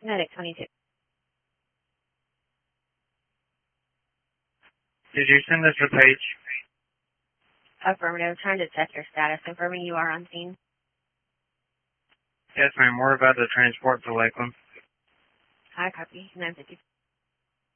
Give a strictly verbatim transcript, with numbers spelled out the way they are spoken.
Medic twenty-two. Did you send this to Paige? Affirmative. Trying to check your status. Confirming you are on scene. Yes, ma'am. We're about to transport to Lakeland. Hi, copy. nine fifty.